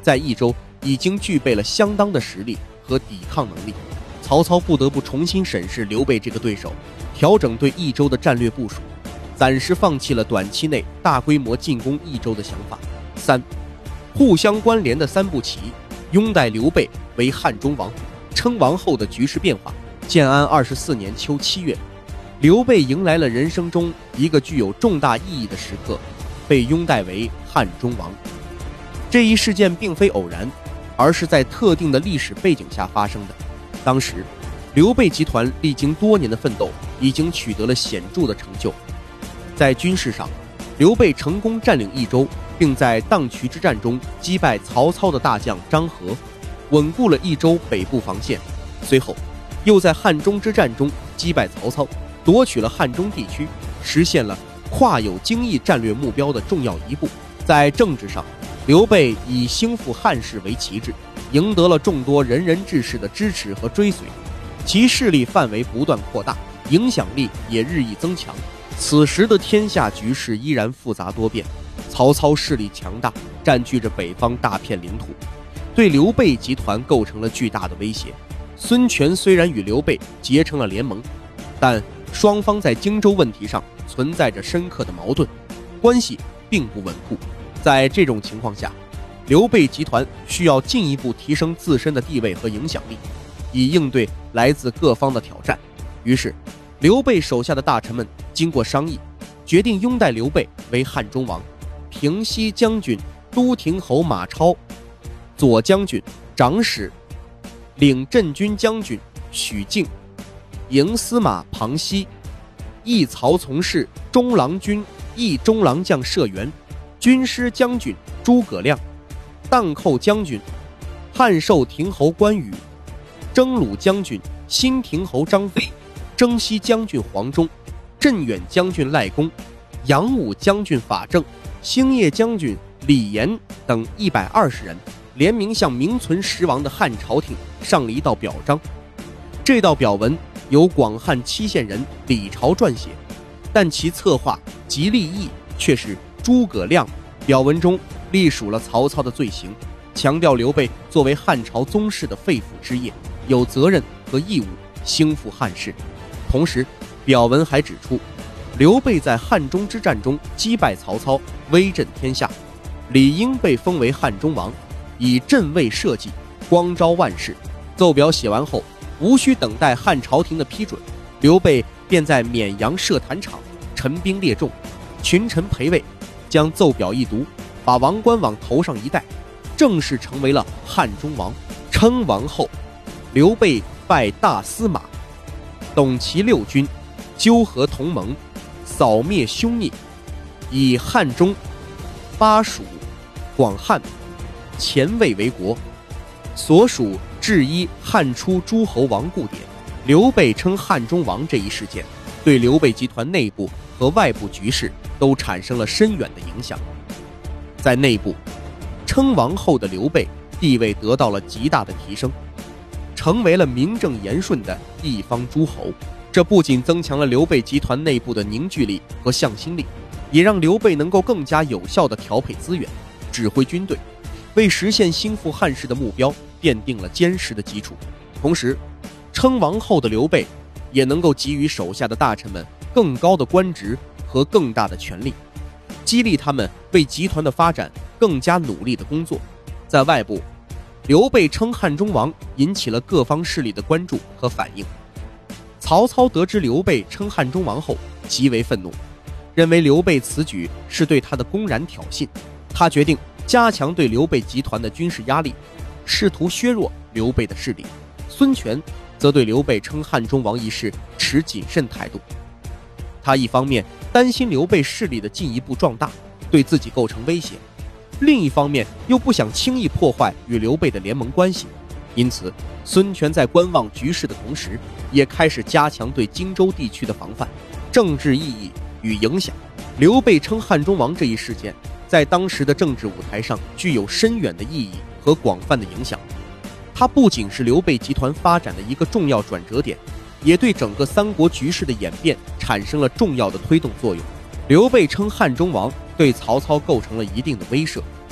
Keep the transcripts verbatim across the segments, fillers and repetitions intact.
在益州已经具备了相当的实力和抵抗能力。曹操不得不重新审视刘备这个对手，调整对益州的战略部署，暂时放弃了短期内大规模进攻益州的想法。三、互相关联的三步棋，拥戴刘备为汉中王。称王后的局势变化。建安二十四年秋七月，刘备迎来了人生中一个具有重大意义的时刻，被拥戴为汉中王。这一事件并非偶然，而是在特定的历史背景下发生的。当时刘备集团历经多年的奋斗，已经取得了显著的成就。在军事上，刘备成功占领益州，并在荡渠之战中击败曹操的大将张合，稳固了益州北部防线。随后又在汉中之战中击败曹操，夺取了汉中地区，实现了跨有荆益战略目标的重要一步。在政治上，刘备以兴复汉室为旗帜，赢得了众多仁人志士的支持和追随，其势力范围不断扩大，影响力也日益增强。此时的天下局势依然复杂多变，曹操势力强大，占据着北方大片领土，对刘备集团构成了巨大的威胁。孙权虽然与刘备结成了联盟，但双方在荆州问题上存在着深刻的矛盾，关系并不稳固。在这种情况下，刘备集团需要进一步提升自身的地位和影响力，以应对来自各方的挑战。于是刘备手下的大臣们经过商议，决定拥戴刘备为汉中王。平西将军都亭侯马超、左将军长史、领镇军将军许敬、营司马庞熙、议曹从事中郎军议中郎将舍元、军师将军诸葛亮、荡寇将军汉寿亭侯关羽、征虏将军新亭侯张飞、征西将军黄忠、镇远将军赖公、扬武将军法正、兴业将军李严等一百二十人联名向名存实亡的汉朝廷上了一道表彰。这道表文由广汉七县人李朝撰写，但其策划及立意却是诸葛亮。表文中隶属了曹操的罪行，强调刘备作为汉朝宗室的肺腑之业，有责任和义务兴复汉室。同时表文还指出，刘备在汉中之战中击败曹操，威震天下，理应被封为汉中王，以镇卫社稷，光昭万世。奏表写完后，无需等待汉朝廷的批准，刘备便在绵阳设坛场，陈兵列众，群臣陪位，将奏表一读，把王冠往头上一戴，正式成为了汉中王。称王后，刘备拜大司马，董齐六军，纠合同盟，扫灭凶逆，以汉中、巴蜀、广汉、前卫为国，所属制一汉初诸侯王故典。刘备称汉中王这一事件，对刘备集团内部和外部局势都产生了深远的影响。在内部，称王后的刘备地位得到了极大的提升，成为了名正言顺的一方诸侯。这不仅增强了刘备集团内部的凝聚力和向心力，也让刘备能够更加有效地调配资源，指挥军队，为实现兴复汉室的目标奠定了坚实的基础。同时，称王后的刘备也能够给予手下的大臣们更高的官职和更大的权力，激励他们为集团的发展更加努力的工作。在外部，刘备称汉中王引起了各方势力的关注和反应。曹操得知刘备称汉中王后，极为愤怒，认为刘备此举是对他的公然挑衅。他决定加强对刘备集团的军事压力，试图削弱刘备的势力。孙权则对刘备称汉中王一事持谨慎态度。他一方面担心刘备势力的进一步壮大，对自己构成威胁，另一方面又不想轻易破坏与刘备的联盟关系。因此，孙权在观望局势的同时，也开始加强对荆州地区的防范。政治意义与影响，刘备称汉中王这一事件在当时的政治舞台上具有深远的意义和广泛的影响。它不仅是刘备集团发展的一个重要转折点，也对整个三国局势的演变产生了重要的推动作用。刘备称汉中王对曹操构成了一定的威慑，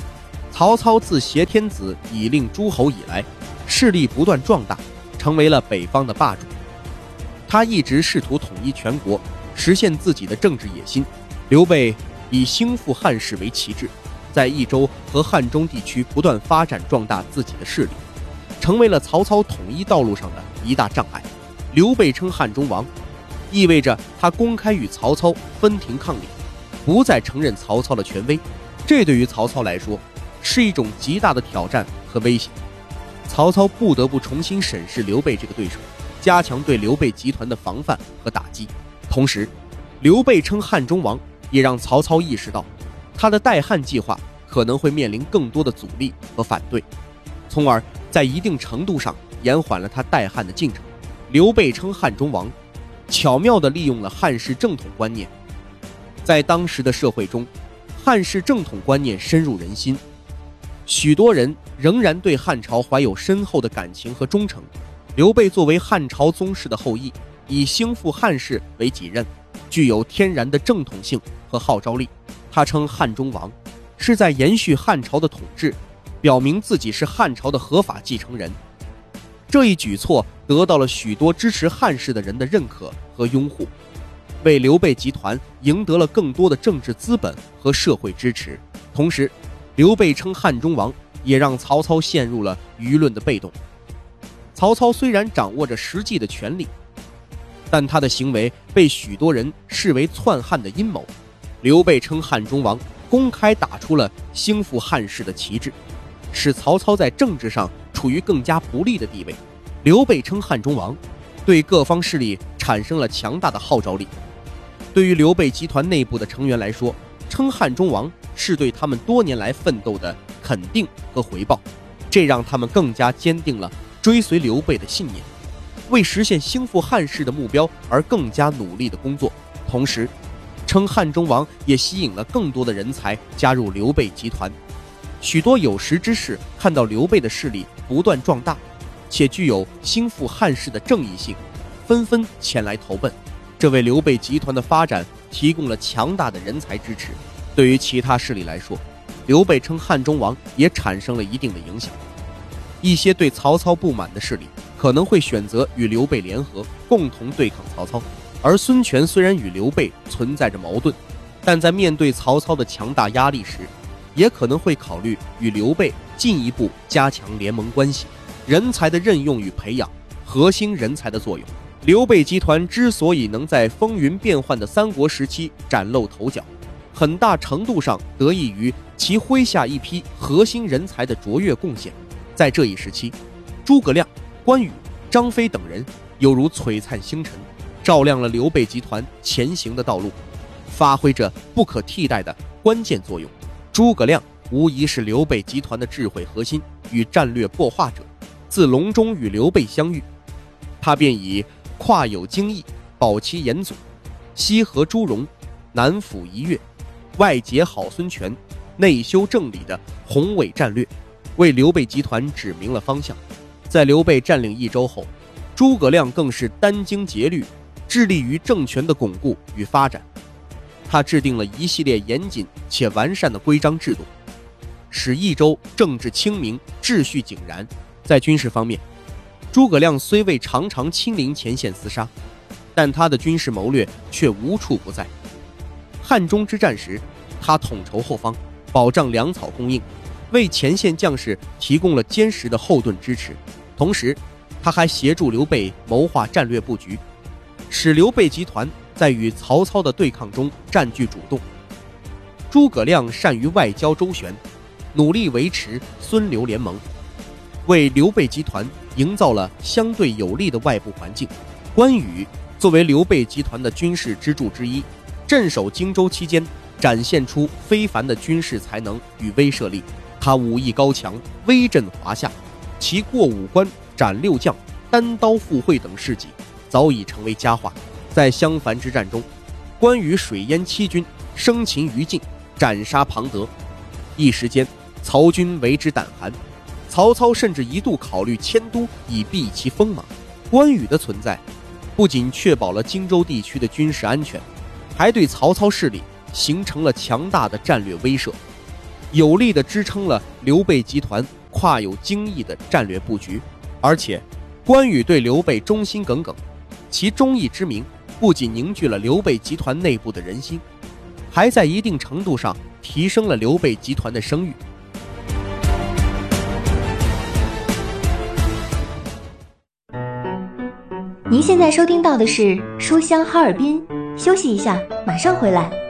曹操自挟天子以令诸侯以来，势力不断壮大，成为了北方的霸主。他一直试图统一全国，实现自己的政治野心。刘备以兴复汉室为旗帜，在益州和汉中地区不断发展壮大自己的势力，成为了曹操统一道路上的一大障碍。刘备称汉中王，意味着他公开与曹操分庭抗礼，不再承认曹操的权威。这对于曹操来说是一种极大的挑战和威胁。曹操不得不重新审视刘备这个对手，加强对刘备集团的防范和打击。同时，刘备称汉中王也让曹操意识到，他的代汉计划可能会面临更多的阻力和反对，从而在一定程度上延缓了他代汉的进程。刘备称汉中王，巧妙地利用了汉室正统观念。在当时的社会中，汉室正统观念深入人心，许多人仍然对汉朝怀有深厚的感情和忠诚。刘备作为汉朝宗室的后裔，以兴复汉室为己任，具有天然的正统性和号召力。他称汉中王，是在延续汉朝的统治，表明自己是汉朝的合法继承人。这一举措得到了许多支持汉室的人的认可和拥护，为刘备集团赢得了更多的政治资本和社会支持。同时，刘备称汉中王也让曹操陷入了舆论的被动。曹操虽然掌握着实际的权力，但他的行为被许多人视为篡汉的阴谋。刘备称汉中王，公开打出了兴复汉室的旗帜，使曹操在政治上处于更加不利的地位。刘备称汉中王，对各方势力产生了强大的号召力。对于刘备集团内部的成员来说，称汉中王是对他们多年来奋斗的肯定和回报，这让他们更加坚定了追随刘备的信念，为实现兴复汉室的目标而更加努力的工作。同时，称汉中王也吸引了更多的人才加入刘备集团。许多有识之士看到刘备的势力不断壮大，且具有兴复汉室的正义性，纷纷前来投奔，这为刘备集团的发展提供了强大的人才支持。对于其他势力来说，刘备称汉中王也产生了一定的影响。一些对曹操不满的势力可能会选择与刘备联合，共同对抗曹操。而孙权虽然与刘备存在着矛盾，但在面对曹操的强大压力时，也可能会考虑与刘备进一步加强联盟关系。人才的任用与培养，核心人才的作用。刘备集团之所以能在风云变幻的三国时期崭露头角，很大程度上得益于其麾下一批核心人才的卓越贡献。在这一时期，诸葛亮、关羽、张飞等人犹如璀璨星辰，照亮了刘备集团前行的道路，发挥着不可替代的关键作用。诸葛亮无疑是刘备集团的智慧核心与战略擘画者。自隆中与刘备相遇，他便以跨有荆益，保其严祖，西和朱荣，南抚夷越，外结好孙权，内修正理的宏伟战略，为刘备集团指明了方向。在刘备占领益州后，诸葛亮更是殚精竭虑，致力于政权的巩固与发展。他制定了一系列严谨且完善的规章制度，使益州政治清明，秩序井然。在军事方面，诸葛亮虽未常常亲临前线厮杀，但他的军事谋略却无处不在。汉中之战时，他统筹后方，保障粮草供应，为前线将士提供了坚实的后盾支持。同时，他还协助刘备谋划战略布局，使刘备集团在与曹操的对抗中占据主动。诸葛亮善于外交周旋，努力维持孙刘联盟，为刘备集团营造了相对有利的外部环境。关羽作为刘备集团的军事支柱之一，镇守荆州期间展现出非凡的军事才能与威慑力。他武艺高强，威震华夏，其过五关斩六将、单刀赴会等事迹早已成为佳话。在襄樊之战中，关羽水淹七军，生擒于禁，斩杀庞德，一时间曹军为之胆寒。曹操甚至一度考虑迁都以避其锋芒。关羽的存在不仅确保了荆州地区的军事安全，还对曹操势力形成了强大的战略威慑。 有力地支撑了刘备集团跨有精益的战略布局。而且关羽对刘备忠心耿耿，其忠义之名不仅凝聚了刘备集团内部的人心，还在一定程度上提升了刘备集团的声誉。 您现在收听到的是书香哈尔滨，休息一下，马上回来。